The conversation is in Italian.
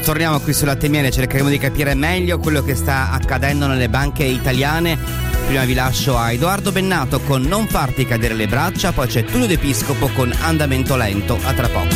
Torniamo qui sulla Temiere, cercheremo di capire meglio quello che sta accadendo nelle banche italiane. Prima vi lascio a Edoardo Bennato con Non farti cadere le braccia, poi c'è Tullio De Piscopo con Andamento lento. A tra poco.